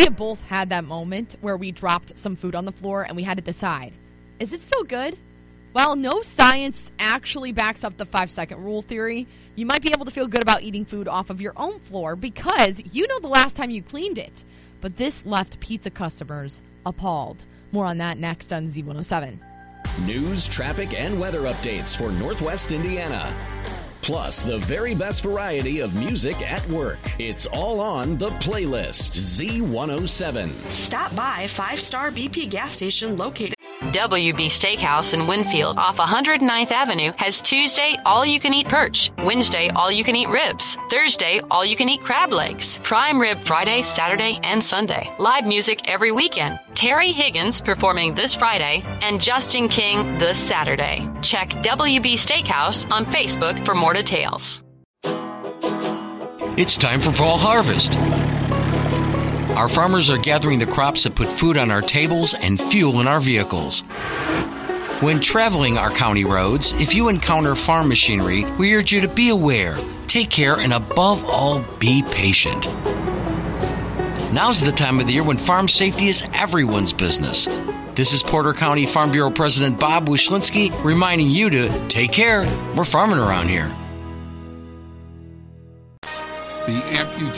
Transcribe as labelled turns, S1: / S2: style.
S1: We have both had that moment where we dropped some food on the floor and we had to decide, is it still good? While no science actually backs up the 5-second rule theory, you might be able to feel good about eating food off of your own floor because you know the last time you cleaned it. But this left pizza customers appalled. More on that next on Z107.
S2: News, traffic, and weather updates for Northwest Indiana. Plus, the very best variety of music at work. It's all on the playlist, Z107.
S3: Stop by 5-Star BP gas station located.
S4: WB Steakhouse in Winfield off 109th Avenue has Tuesday all-you-can-eat perch, Wednesday all-you-can-eat ribs, Thursday all-you-can-eat crab legs, prime rib Friday, Saturday, and Sunday. Live music every weekend. Terry Higgins performing this Friday and Justin King this Saturday. Check WB Steakhouse on Facebook for more details.
S5: It's time for fall harvest. Our farmers are gathering the crops that put food on our tables and fuel in our vehicles. When traveling our county roads, if you encounter farm machinery, we urge you to be aware, take care, and above all, be patient. Now's the time of the year when farm safety is everyone's business. This is Porter County Farm Bureau President Bob Wyszynski reminding you to take care. We're farming around here.
S6: The amputation